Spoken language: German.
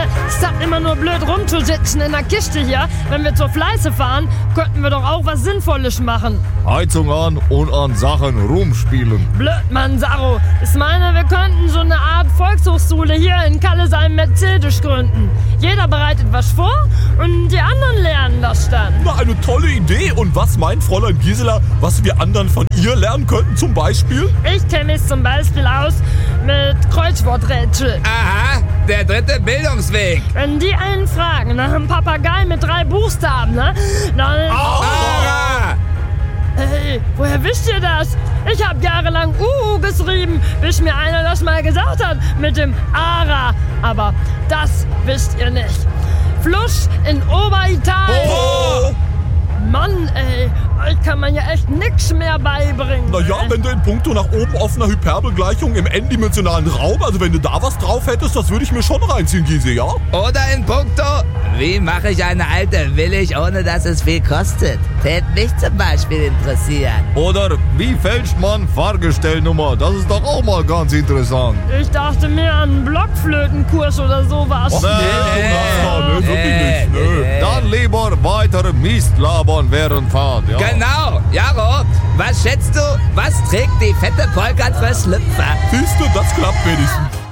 Statt immer nur blöd rumzusitzen in der Kiste hier, wenn wir zur Fleiße fahren, könnten wir doch auch was Sinnvolles machen. Heizung an und an Sachen rumspielen. Blöd, Mann, Saro. Ich meine, wir könnten so eine Art Volkshochschule hier in Kallesheim-Mercedes gründen. Jeder bereitet was vor und die anderen lernen das dann. Na, eine tolle Idee. Und was meint Fräulein Gisela, was wir anderen von ihr lernen könnten zum Beispiel? Ich kenne mich zum Beispiel aus mit Kreuzworträtsel. Aha, der dritte Bildungsweg. Wenn die einen fragen nach einem Papagei mit 3 Buchstaben, ne? Dann... Ara! Hey, woher wisst ihr das? Ich habe jahrelang geschrieben, bis mir einer das mal gesagt hat mit dem Ara. Aber das wisst ihr nicht. Fluss in Oberitalien. Oh. Mann, ey, euch kann man ja echt nix mehr beibringen. Naja, wenn du in puncto nach oben offener Hyperbelgleichung im n-dimensionalen Raum, also wenn du da was drauf hättest, das würde ich mir schon reinziehen, Gise, ja? Oder in puncto, wie mache ich eine alte willig, ohne dass es viel kostet? Tät mich zum Beispiel interessieren. Oder wie fälscht man Fahrgestellnummer? Das ist doch auch mal ganz interessant. Ich dachte mir an einen Blockflötenkurs oder sowas. Och, Nee, wirklich nicht. Nö. Dann lieber weiter Mist labern während Fahrt, ja? Genau, Jaro, was schätzt du, was trägt die fette Polka für Schlüpfer? Siehst du, das klappt wenigstens.